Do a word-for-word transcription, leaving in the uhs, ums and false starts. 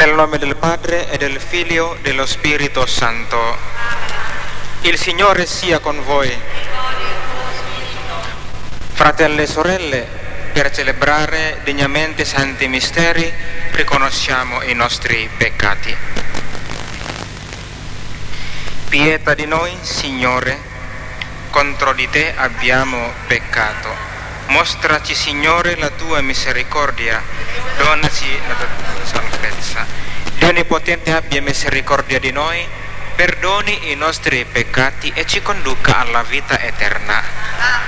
Nel nome del Padre e del Figlio e dello Spirito Santo. Il Signore sia con voi. Fratelli e sorelle, per celebrare degnamente i santi misteri, riconosciamo i nostri peccati. Pietà di noi, Signore, contro di te abbiamo peccato. Mostraci, Signore, la tua misericordia, donaci la tua salvezza. Dio Onnipotente abbia misericordia di noi, perdoni i nostri peccati e ci conduca alla vita eterna.